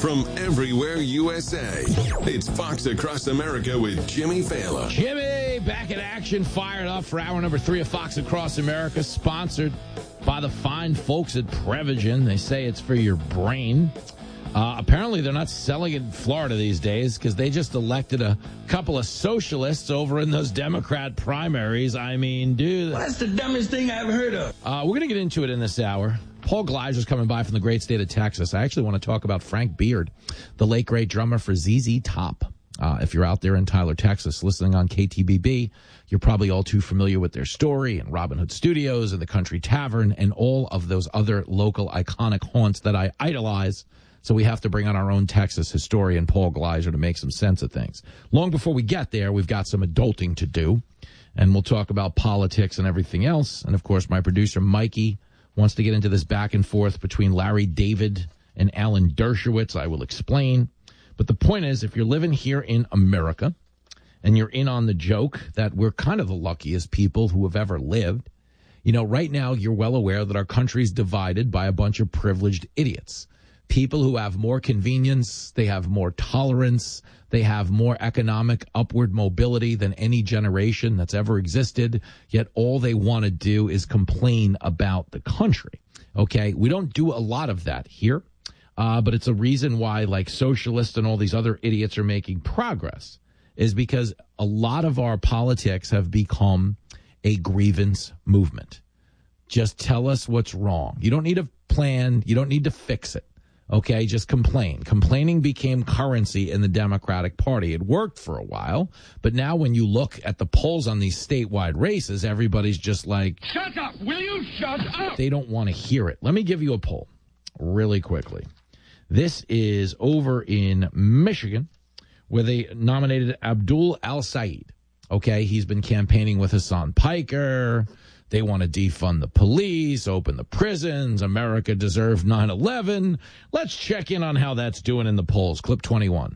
from everywhere USA. It's Fox Across America with Jimmy Fallon. Jimmy, back in action, fired up for hour number 3 of Fox Across America, sponsored by the fine folks at Prevagen. They say it's for your brain. Apparently, they're not selling it in Florida these days because they just elected a couple of socialists over in those Democrat primaries. I mean, dude. Well, that's the dumbest thing I ever heard of. We're going to get into it in this hour. Paul Gleiser's coming by from the great state of Texas. I actually want to talk about Frank Beard, the late, great drummer for ZZ Top. If you're out there in Tyler, Texas, listening on KTBB, you're probably all too familiar with their story and Robin Hood Studios and the Country Tavern and all of those other local iconic haunts that I idolize. So we have to bring on our own Texas historian, Paul Gleiser, to make some sense of things. Long before we get there, we've got some adulting to do, and we'll talk about politics and everything else. And, of course, my producer, Mikey, wants to get into this back and forth between Larry David and Alan Dershowitz. I will explain. But the point is, if you're living here in America and you're in on the joke that we're kind of the luckiest people who have ever lived, you know, right now you're well aware that our country's divided by a bunch of privileged idiots. People who have more convenience, they have more tolerance, they have more economic upward mobility than any generation that's ever existed, yet all they want to do is complain about the country. Okay, we don't do a lot of that here, but it's a reason why, like, socialists and all these other idiots are making progress, is because a lot of our politics have become a grievance movement. Just tell us what's wrong. You don't need a plan. You don't need to fix it. Okay, just complain. Complaining became currency in the Democratic Party. It worked for a while, but now when you look at the polls on these statewide races, everybody's just like, Shut up! Will you shut up? they don't want to hear it. Let me give you a poll really quickly. This is over in Michigan, where they nominated Abdul Al-Sayed. Okay, he's been campaigning with Hassan Piker. They want to defund the police, open the prisons. America deserved 9/11. Let's check in on how that's doing in the polls. Clip 21.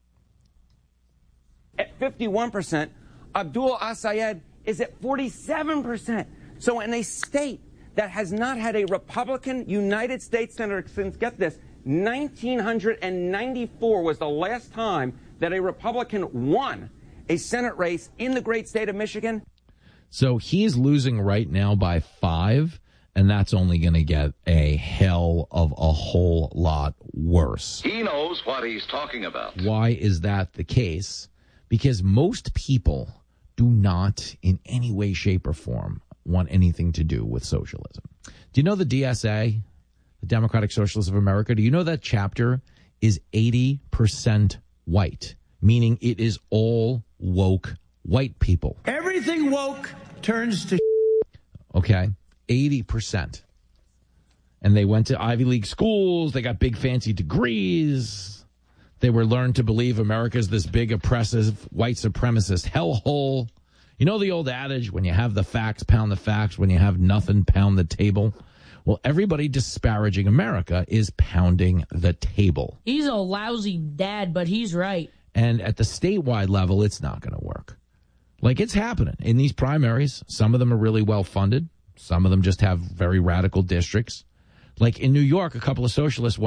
At 51%, Abdul Al-Sayed is at 47%. So in a state that has not had a Republican United States Senator since, get this, 1994 was the last time that a Republican won a Senate race in the great state of Michigan. So he's losing right now by 5, and that's only going to get a hell of a whole lot worse. He knows what he's talking about. Why is that the case? Because most people do not, in any way, shape, or form, want anything to do with socialism. Do you know the DSA, the Democratic Socialists of America? Do you know that chapter is 80% white, meaning it is all woke white people. Everything woke turns to Okay, 80%. And they went to Ivy League schools. They got big fancy degrees. They were learned to believe America's this big oppressive white supremacist hellhole. You know the old adage, when you have the facts, pound the facts. When you have nothing, pound the table. Well, everybody disparaging America is pounding the table. He's a lousy dad, but he's right. And at the statewide level, it's not going to work. Like, it's happening in these primaries. Some of them are really well funded. Some of them just have very radical districts. Like in New York, a couple of socialists